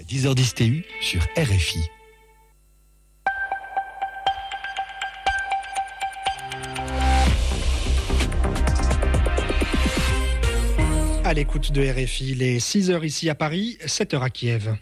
10h10 TU sur RFI. À l'écoute de RFI, il est 6h ici à Paris, 7h à Kiev.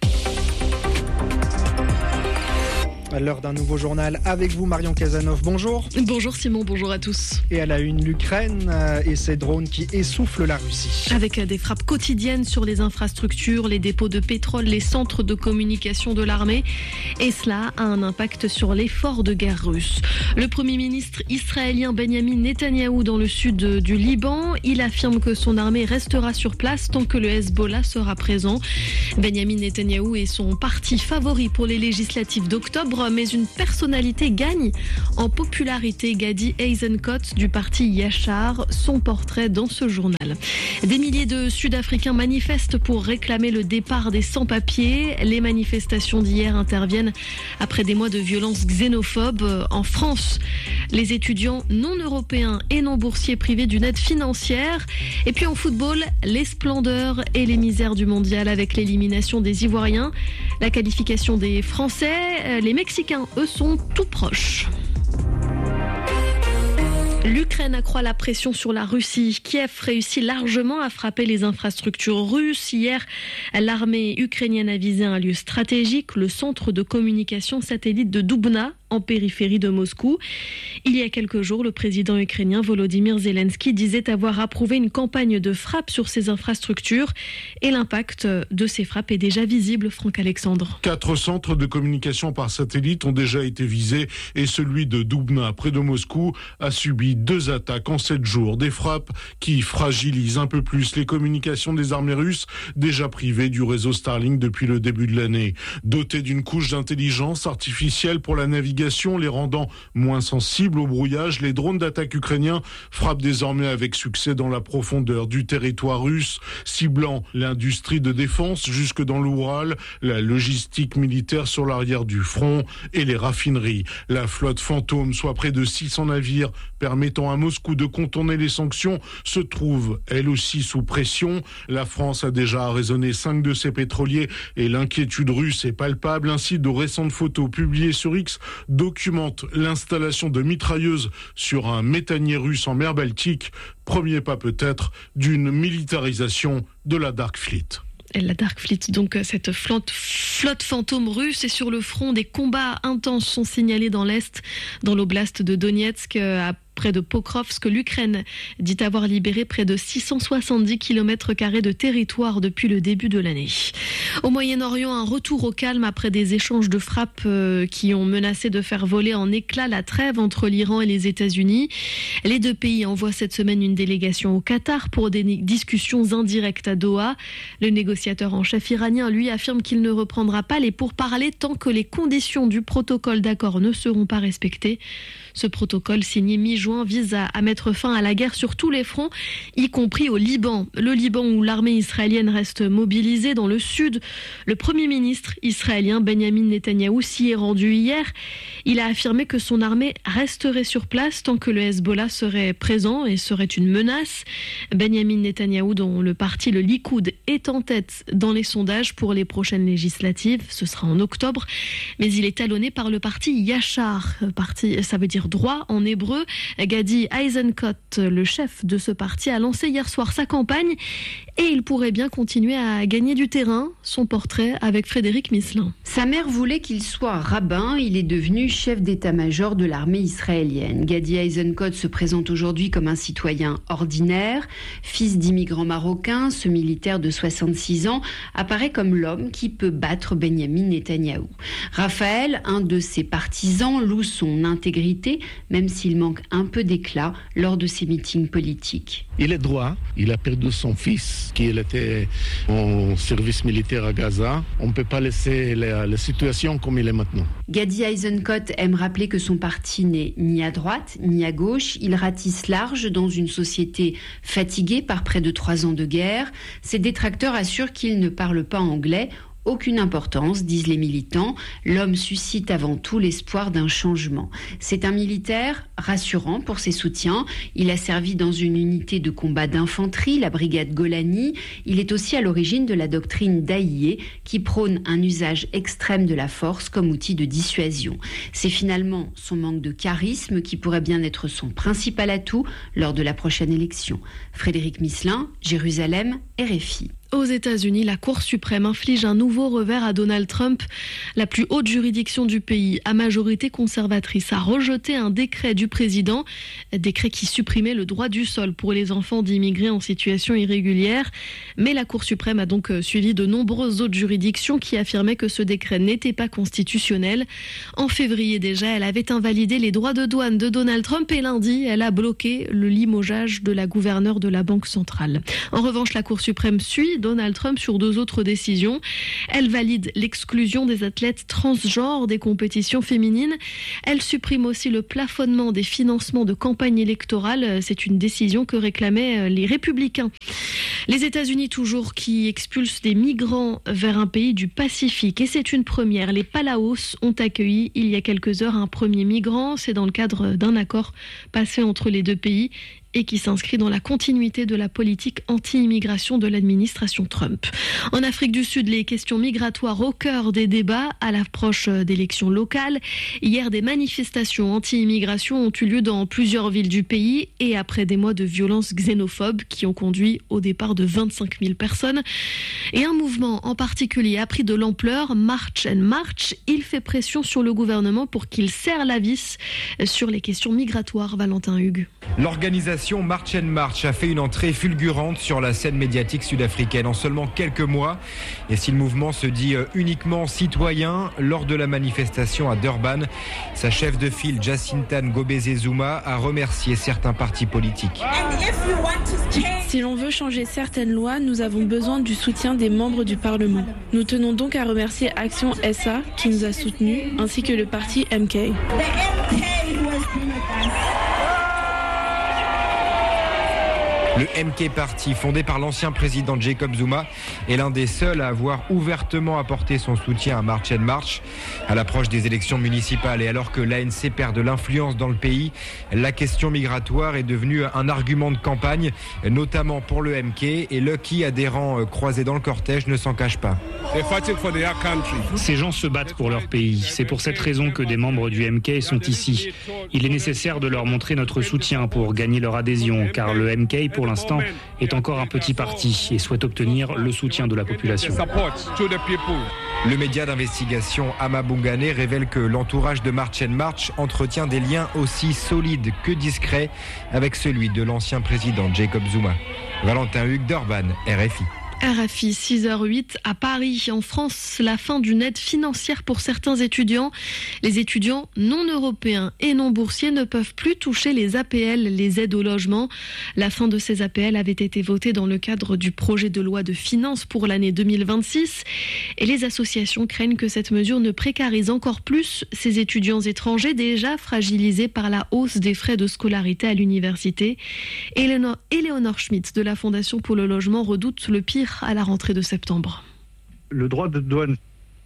À l'heure d'un nouveau journal avec vous, Marion Casanov. Bonjour. Bonjour Simon, bonjour à tous. Et à la une, l'Ukraine et ses drones qui essoufflent la Russie. Avec des frappes quotidiennes sur les infrastructures, les dépôts de pétrole, les centres de communication de l'armée. Et cela a un impact sur l'effort de guerre russe. Le Premier ministre israélien Benyamin Netanyahou dans le sud du Liban, il affirme que son armée restera sur place tant que le Hezbollah sera présent. Benyamin Netanyahou est son parti favori pour les législatives d'octobre. Mais une personnalité gagne en popularité. Gadi Eisenkot du parti Yachar, son portrait dans ce journal. Des milliers de Sud-Africains manifestent pour réclamer le départ des sans-papiers. Les manifestations d'hier interviennent après des mois de violences xénophobes. En France, les étudiants non européens et non boursiers privés d'une aide financière. Et puis en football, les splendeurs et les misères du mondial avec l'élimination des Ivoiriens, la qualification des Français, les Mexicains, eux, sont tout proches. L'Ukraine accroît la pression sur la Russie. Kiev réussit largement à frapper les infrastructures russes. Hier, l'armée ukrainienne a visé un lieu stratégique, le centre de communication satellite de Doubna, en périphérie de Moscou. Il y a quelques jours, le président ukrainien Volodymyr Zelensky disait avoir approuvé une campagne de frappe sur ces infrastructures. Et l'impact de ces frappes est déjà visible, Franck Alexandre. 4 centres de communication par satellite ont déjà été visés et celui de Doubna, près de Moscou, a subi 2 attaques en 7 jours. Des frappes qui fragilisent un peu plus les communications des armées russes, déjà privées du réseau Starlink depuis le début de l'année. Dotées d'une couche d'intelligence artificielle pour la navigation, les rendant moins sensibles au brouillage, les drones d'attaque ukrainiens frappent désormais avec succès dans la profondeur du territoire russe, ciblant l'industrie de défense jusque dans l'Oural, la logistique militaire sur l'arrière du front et les raffineries. La flotte fantôme, soit près de 600 navires permettant à Moscou de contourner les sanctions, se trouve elle aussi sous pression. La France a déjà arraisonné 5 de ses pétroliers et l'inquiétude russe est palpable. Ainsi, de récentes photos publiées sur X documentent l'installation de mitrailleuses sur un méthanier russe en mer Baltique. Premier pas peut-être d'une militarisation de la Dark Fleet. La Dark Fleet, donc cette flotte fantôme russe, et sur le front, des combats intenses sont signalés dans l'Est, dans l'oblast de Donetsk, près de Pokrovsk. L'Ukraine dit avoir libéré près de 670 km² de territoire depuis le début de l'année. Au Moyen-Orient, un retour au calme après des échanges de frappes qui ont menacé de faire voler en éclats la trêve entre l'Iran et les États-Unis. Les 2 pays envoient cette semaine une délégation au Qatar pour des discussions indirectes à Doha. Le négociateur en chef iranien, lui, affirme qu'il ne reprendra pas les pourparlers tant que les conditions du protocole d'accord ne seront pas respectées. Ce protocole signé mi-juin vise à mettre fin à la guerre sur tous les fronts, y compris au Liban. Le Liban où l'armée israélienne reste mobilisée dans le sud. Le Premier ministre israélien Benyamin Netanyahou s'y est rendu hier. Il a affirmé que son armée resterait sur place tant que le Hezbollah serait présent et serait une menace. Benyamin Netanyahou, dont le parti, le Likoud, est en tête dans les sondages pour les prochaines législatives. Ce sera en octobre. Mais il est talonné par le parti Yachar. Ça veut dire droit en hébreu. Gadi Eisenkot, le chef de ce parti, a lancé hier soir sa campagne et il pourrait bien continuer à gagner du terrain. Son portrait avec Frédéric Misselin. Sa mère voulait qu'il soit rabbin. Il est devenu chef d'état-major de l'armée israélienne. Gadi Eisenkot se présente aujourd'hui comme un citoyen ordinaire. Fils d'immigrants marocains, ce militaire de 66 ans apparaît comme l'homme qui peut battre Benyamin Netanyahou. Raphaël, un de ses partisans, loue son intégrité, même s'il manque un peu d'éclat lors de ses meetings politiques. Il est droit, il a perdu son fils, qui était en service militaire à Gaza. On ne peut pas laisser la situation comme il est maintenant. Gadi Eisenkot aime rappeler que son parti n'est ni à droite ni à gauche. Il ratisse large dans une société fatiguée par près de 3 ans de guerre. Ses détracteurs assurent qu'il ne parle pas anglais. aucune importance, disent les militants. L'homme suscite avant tout l'espoir d'un changement. C'est un militaire rassurant pour ses soutiens. Il a servi dans une unité de combat d'infanterie, la brigade Golani. Il est aussi à l'origine de la doctrine d'Aïe qui prône un usage extrême de la force comme outil de dissuasion. C'est finalement son manque de charisme qui pourrait bien être son principal atout lors de la prochaine élection. Frédéric Misselin, Jérusalem, RFI. Aux États-Unis, la Cour suprême inflige un nouveau revers à Donald Trump. La plus haute juridiction du pays, à majorité conservatrice, a rejeté un décret du président, décret qui supprimait le droit du sol pour les enfants d'immigrés en situation irrégulière. Mais la Cour suprême a donc suivi de nombreuses autres juridictions qui affirmaient que ce décret n'était pas constitutionnel. En février déjà, elle avait invalidé les droits de douane de Donald Trump et lundi, elle a bloqué le limogeage de la gouverneure de la Banque centrale. En revanche, la Cour suprême suit Donald Trump sur 2 autres décisions. Elle valide l'exclusion des athlètes transgenres des compétitions féminines. Elle supprime aussi le plafonnement des financements de campagne électorale. C'est une décision que réclamaient les Républicains. Les États-Unis toujours qui expulsent des migrants vers un pays du Pacifique. Et c'est une première. Les Palaos ont accueilli il y a quelques heures un premier migrant. C'est dans le cadre d'un accord passé entre les 2 pays et qui s'inscrit dans la continuité de la politique anti-immigration de l'administration Trump. En Afrique du Sud, les questions migratoires au cœur des débats à l'approche d'élections locales. Hier, des manifestations anti-immigration ont eu lieu dans plusieurs villes du pays et après des mois de violences xénophobes qui ont conduit au départ de 25 000 personnes. Et un mouvement en particulier a pris de l'ampleur, March and March. Il fait pression sur le gouvernement pour qu'il serre la vis sur les questions migratoires. Valentin Hugues. L'organisation March and March a fait une entrée fulgurante sur la scène médiatique sud-africaine en seulement quelques mois. Et si le mouvement se dit uniquement citoyen, lors de la manifestation à Durban, sa chef de file Jacinta Ngobese Zuma a remercié certains partis politiques. Si l'on veut changer certaines lois, nous avons besoin du soutien des membres du Parlement. Nous tenons donc à remercier Action SA qui nous a soutenus, ainsi que le parti MK. Le MK Party, fondé par l'ancien président Jacob Zuma, est l'un des seuls à avoir ouvertement apporté son soutien à March and March. À l'approche des élections municipales et alors que l'ANC perd de l'influence dans le pays, la question migratoire est devenue un argument de campagne, notamment pour le MK, et Lucky, adhérent croisé dans le cortège, ne s'en cache pas. Ces gens se battent pour leur pays. C'est pour cette raison que des membres du MK sont ici. Il est nécessaire de leur montrer notre soutien pour gagner leur adhésion, car le MK, pour l'instant, est encore un petit parti et souhaite obtenir le soutien de la population. Le média d'investigation Amabungane révèle que l'entourage de March and March entretient des liens aussi solides que discrets avec celui de l'ancien président Jacob Zuma. Valentin Hugues, Durban, RFI. RFI 6h08 à Paris. En France, la fin d'une aide financière pour certains étudiants. Les étudiants non européens et non boursiers ne peuvent plus toucher les APL, les aides au logement. La fin de ces APL avait été votée dans le cadre du projet de loi de finances pour l'année 2026. Et les associations craignent que cette mesure ne précarise encore plus ces étudiants étrangers déjà fragilisés par la hausse des frais de scolarité à l'université. Éléonore Schmitt de la Fondation pour le logement redoute le pire à la rentrée de septembre. Le droit de douane.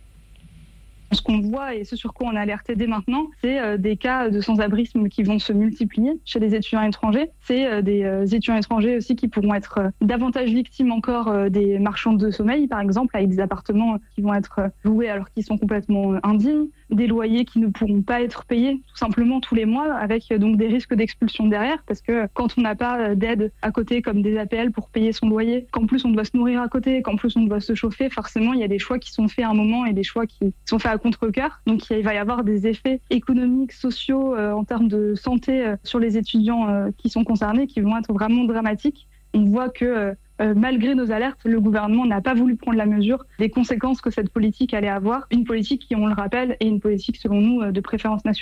Ce qu'on voit et ce sur quoi on a alerté dès maintenant, c'est des cas de sans-abrisme qui vont se multiplier chez les étudiants étrangers. C'est des étudiants étrangers aussi qui pourront être davantage victimes encore des marchands de sommeil, par exemple, avec des appartements qui vont être loués alors qu'ils sont complètement indignes, des loyers qui ne pourront pas être payés tout simplement tous les mois, avec donc des risques d'expulsion derrière, parce que quand on n'a pas d'aide à côté comme des APL pour payer son loyer, qu'en plus on doit se nourrir à côté, qu'en plus on doit se chauffer, forcément il y a des choix qui sont faits à un moment et des choix qui sont faits à contre-cœur. Donc il va y avoir des effets économiques, sociaux, en termes de santé sur les étudiants qui sont concernés, qui vont être vraiment dramatiques. On voit que malgré nos alertes, le gouvernement n'a pas voulu prendre la mesure des conséquences que cette politique allait avoir. Une politique qui, on le rappelle, est une politique selon nous de préférence nationale.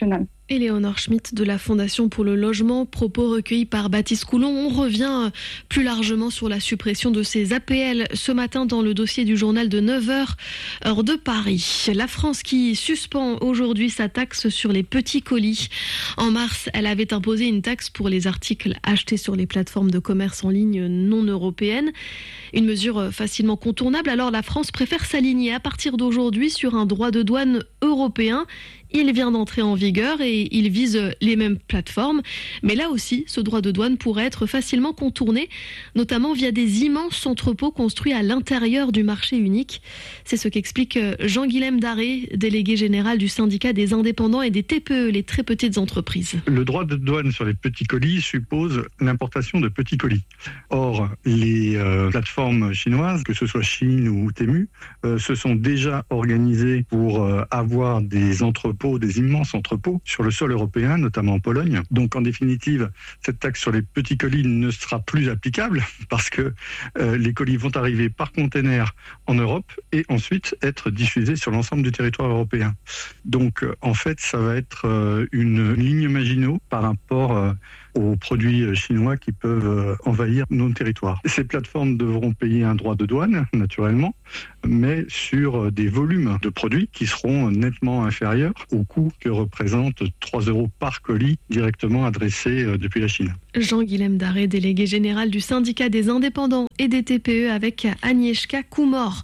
Éléonore Schmitt de la Fondation pour le logement, propos recueillis par Baptiste Coulon. On revient plus largement sur la suppression de ces APL ce matin dans le dossier du journal de 9h, heure de Paris. La France qui suspend aujourd'hui sa taxe sur les petits colis. En mars, elle avait imposé une taxe pour les articles achetés sur les plateformes de commerce en ligne non européennes. Une mesure facilement contournable, alors la France préfère s'aligner à partir d'aujourd'hui sur un droit de douane européen. Il vient d'entrer en vigueur et il vise les mêmes plateformes. Mais là aussi, ce droit de douane pourrait être facilement contourné, notamment via des immenses entrepôts construits à l'intérieur du marché unique. C'est ce qu'explique Jean-Guilhem Daré, délégué général du syndicat des indépendants et des TPE, les très petites entreprises. Le droit de douane sur les petits colis suppose l'importation de petits colis. Or, les plateformes chinoises, que ce soit Chine ou Temu, se sont déjà organisées pour avoir des entrepôts, des immenses entrepôts sur le sol européen, notamment en Pologne. Donc en définitive, cette taxe sur les petits colis ne sera plus applicable parce que les colis vont arriver par container en Europe et ensuite être diffusés sur l'ensemble du territoire européen. Donc en fait, ça va être une ligne Maginot par rapport aux produits chinois qui peuvent envahir nos territoires. Ces plateformes devront payer un droit de douane, naturellement, mais sur des volumes de produits qui seront nettement inférieurs au coût que représente 3 € par colis directement adressé depuis la Chine. Jean-Guilhem Daré, délégué général du syndicat des indépendants et des TPE avec Agnieszka Koumor.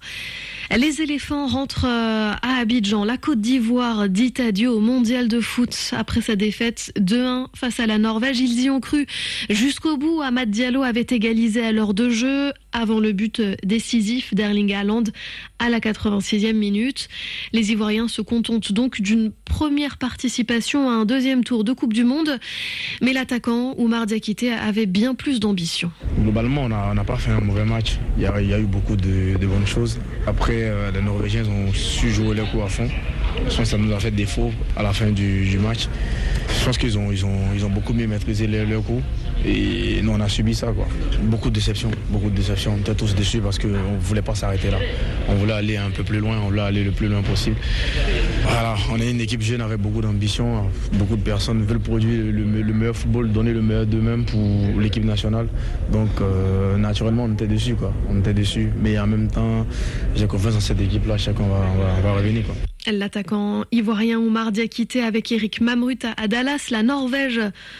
Les éléphants rentrent à Abidjan. La Côte d'Ivoire dit adieu au mondial de foot. Après sa défaite 2-1 face à la Norvège, ils y ont cru jusqu'au bout. Amad Diallo avait égalisé à l'heure de jeu avant le but décisif d'Erling Haaland à la 86e minute. Les Ivoiriens se contentent donc d'une première participation à un deuxième tour de Coupe du Monde. Mais l'attaquant Oumar Diakité avait bien plus d'ambition. Globalement, on n'a pas fait un mauvais match. Il y a eu beaucoup de bonnes choses. Après, les Norvégiens ont su jouer leur coup à fond. Je pense que ça nous a fait défaut à la fin du match. Je pense qu'ils ont beaucoup mieux maîtrisé leur coup. Et nous, on a subi ça, quoi. Beaucoup de déceptions. On était tous déçus parce qu'on ne voulait pas s'arrêter là. On voulait aller un peu plus loin, on voulait aller le plus loin possible. Voilà, on est une équipe jeune avec beaucoup d'ambition. Beaucoup de personnes veulent produire le meilleur football, donner le meilleur d'eux-mêmes pour l'équipe nationale. Donc, naturellement, on était déçus, quoi. Mais en même temps, j'ai confiance dans cette équipe-là. Chacun va revenir, quoi. L'attaquant ivoirien Oumar Diakité avec Eric Mamrut à Dallas. La Norvège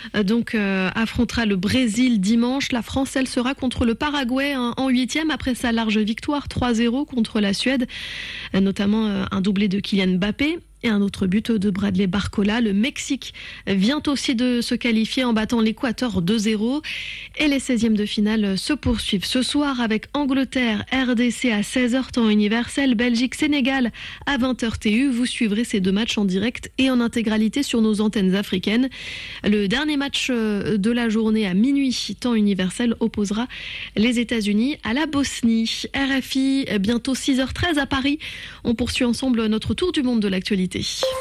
affrontera le Brésil dimanche. La France, elle sera contre le Paraguay en 8e après sa large victoire 3-0 contre la Suède. Notamment un doublé de Kylian Mbappé. Et un autre but de Bradley Barcola. Le Mexique vient aussi de se qualifier en battant l'Équateur 2-0. Et les 16e de finale se poursuivent ce soir avec Angleterre, RDC à 16h temps universel, Belgique, Sénégal à 20h TU. Vous suivrez ces deux matchs en direct et en intégralité sur nos antennes africaines. Le dernier match de la journée à minuit temps universel opposera les États-Unis à la Bosnie. RFI, bientôt 6h13 à Paris. On poursuit ensemble notre tour du monde de l'actualité.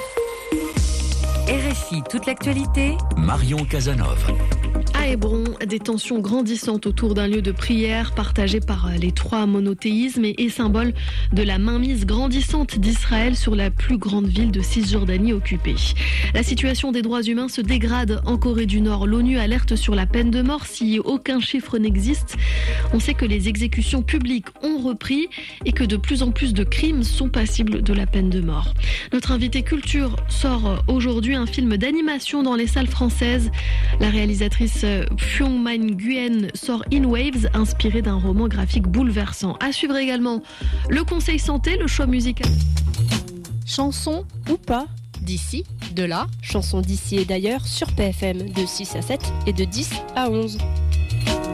RFI, toute l'actualité. Marion Casanov. À Hébron, des tensions grandissantes autour d'un lieu de prière partagé par les trois monothéismes et symbole de la mainmise grandissante d'Israël sur la plus grande ville de Cisjordanie occupée. La situation des droits humains se dégrade en Corée du Nord. L'ONU alerte sur la peine de mort si aucun chiffre n'existe. On sait que les exécutions publiques ont repris et que de plus en plus de crimes sont passibles de la peine de mort. Notre invité culture sort aujourd'hui un film d'animation dans les salles françaises. La réalisatrice Fyong-Man Nguyen sort In Waves, inspiré d'un roman graphique bouleversant. À suivre également le Conseil Santé, le choix musical. Chanson ou pas, d'ici, de là, chanson d'ici et d'ailleurs sur PFM de 6 à 7 et de 10 à 11.